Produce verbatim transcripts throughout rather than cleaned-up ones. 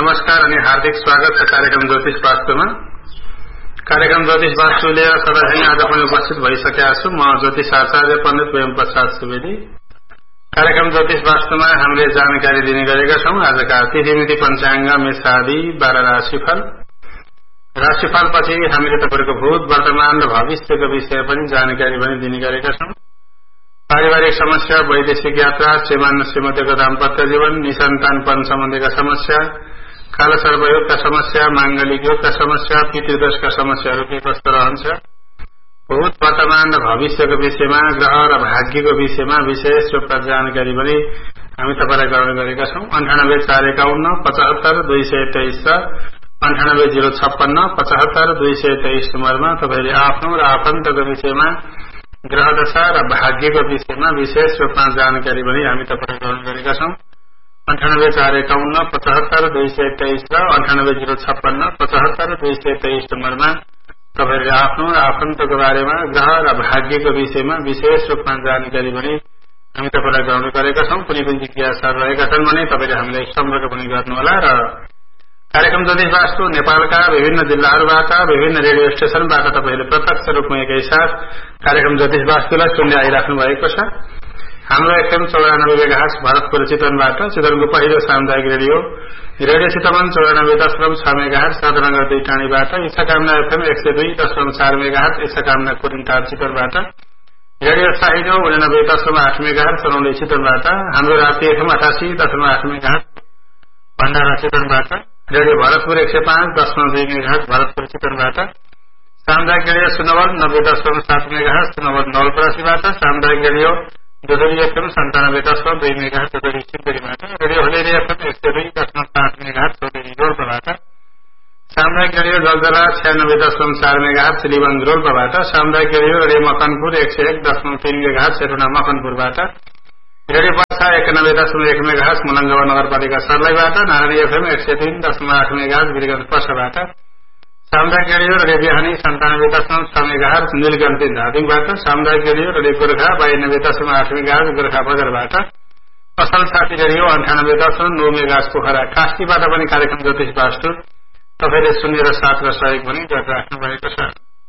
नमस्कार अनि हार्दिक स्वागत छ कार्यक्रम ज्योतिष वास्तुमा। कार्यक्रम ज्योतिष वास्तु लिएर सधैँ आज पनि उपस्थित भइसकेका छु। म ज्योतिष आचार्य पण्डित प्रेम प्रसाद सुवेदी। कार्यक्रम ज्योतिष वास्तुमा हामीले जानकारी दिने गरेका छौं। आजका तिथिमिति पञ्चाङ्ग मेषादि बाह्र राशिफल। राशिफल पछि हामीले तपाईहरुको भूत वर्तमान र भविष्यको विषय पनि जानकारी पनि दिने गरेका छौं। पारिवारिक समस्या, वैदेशिक यात्रा, श्रीमान श्रीमतीको दाम्पत्य जीवन, निसन्तानपन सम्बन्धीका समस्या, काल सर्वयोगका समस्या, मांगलिक योगका समस्या, पितृदोषका समस्याहरू के कस्तो रहन्छ, भूत वर्तमान र भविष्यको विषयमा, ग्रह र भाग्यको विषयमा विशेष रूपमा जानकारी पनि हामी तपाईलाई गराउने गरेका छौं। अन्ठानब्बे चार एकाउन्न पचहत्तर दुई सय तेइस र अन्ठानब्बे जीरो छप्पन्न पचहत्तर दुई सय तेइस नम्बरमा तपाईले आफ्नो र आफन्तको विषयमा, ग्रह दशा र भाग्यको विषयमा विशेष रूपमा जानकारी पनि हामी तपाईलाई गराउने गरेका छौं। अन्ठानब्बे चार एकाउन्न पचहत्तर दुई सय तेइस र अन्ठानब्बे जीरो छप्पन्न पचहत्तर दुई सय तेइस नम्बरमा तपाईले आफ्नो र आफन्तको बारेमा, ग्रह र भाग्यको विषयमा विशेष रूपमा जानकारी पनि हामी तपाईलाई गराउने गरेका छौं। कुनै पनि जिज्ञासाहरू रहेका छन् भने तपाईले हामीलाई सम्पर्क पनि गर्नुहोला। र कार्यक्रम ज्योतिष वास्तु नेपालका विभिन्न जिल्लाहरूबाट, विभिन्न रेडियो स्टेशनबाट तपाईले प्रत्यक्ष रूपमा एकैसाथ कार्यक्रम ज्योतिष वास्तुलाई सुन्दै आइराख्नु भएको छ। हाम्रो एफएम चौरानब्बे मेगाहर्ट्ज भरतपुर चितवनबाट, चितवनको पहिलो सामुदायिक रेडियो रेडियो चितवन चौरानब्बे दशमलव छ मेगाहर्ट्ज साधनगर दुई टाढीबाट, इच्छाकामना एफएम एक सय दुई दशमलव चार मेगाहर्ट्ज इच्छाकामना कुरिन्टार चितवनबाट, रेडियो साहित्य उनानब्बे दशमलव आठ मेगाहर्ट्ज चलाउने चितवनबाट, हाम्रो राति एफएम अठासी दशमलव आठ मेगाहर्ट्ज भण्डारा चितवनबाट, रेडियो भरतपुर एक सय पाँच दशमलव दुई मेगाहर्ट्ज भरतपुर चितवनबाट, सामुदायिक रेडियो सुनवल नब्बे दशमलव सात मेगाहर्ट्ज सुनवल नवलपरासीबाट, सामुदायिक रेडियो दुधुरी एफएम सन्तानब्बे दशमलव दुई मेगाहर्ट्ज दुधुरी सिलगढीबाट, रेडियो होलेरी एफएम एक सय दुई दशमलव पाँच मेगाहर्ट्ज होलेरी रोल्पाबाट, सामुदायिक रेडियो जलजला छयानब्बे दशमलव चार मेगाहर्ट्ज लिबन्द रोल्पाबाट, सामुदायिक रेडियो रेडियो मकनपुर एक सय एक दशमलव तीन मेगाहर्ट्ज सेटुना मकनपुरबाट, रेडियो वर्षा एकानब्बे दशमलव एक मेगाहर्ट्ज मुलङ्गवा नगरपालिका सर्लाहीबाट, नारायणी एफएम एक सय तीन दशमलव आठ मेगाहर्ट्ज वीरगञ्ज पर्साबाट, सामुदायिक रेडियो रेडियो बिहानी सन्तानब्बे दशमलव छ मेगाहर्ट्ज नीलकण्ठी धादिङबाट, सामुदायिक रेडियो रेडियो गोर्खा बाइनब्बे दशमलव आठ मेगाहर्ट्ज गोर्खा बजारबाट, असल साथी रेडियो अन्ठानब्बे दशमलव नौ मेगाहर्ट्ज पोखरा कास्कीबाट पनि कार्यक्रम ज्योतिष वास्तु तपाईले सुनेर साथ र सहयोग पनि गरिराख्नु भएको छ।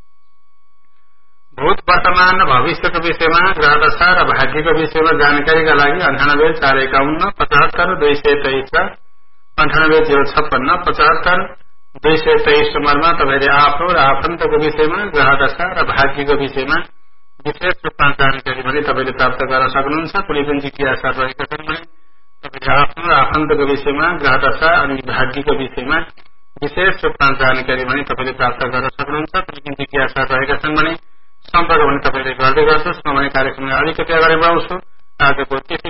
भूत वर्तमान र भविष्यको विषयमा, ग्रह दशा र भाग्यको विषयमा जानकारीका लागि अन्ठानब्बे चार एकाउन्न पचहत्तर दुई सय तेइस र अन्ठानब्बे जीरो छप्पन्न पचहत्तर दुई सय तेइस नम्बरमा तपाईले आफ्नो र आफन्तको विषयमा, ग्रह दशा र भाग्यको विषयमा विशेष रूपमा जानकारी पनि तपाईले प्राप्त गर्न सक्नुहुन्छ। कुनै पनि जिज्ञासा रहेका छन् भने तपाईले आफ्नो र आफन्तको विषयमा, ग्रह दशा अनि भाग्यको विषयमा विशेष रूपमा जानकारी पनि तपाईले प्राप्त गर्न सक्नुहुन्छ। कुनै पनि जिज्ञासा रहेका छन् भने सम्पर्क पनि तपाईले गर्दै गर्नुहोस्। म भने कार्यक्रमलाई अलिकति अगाडि बढाउँछु। आजको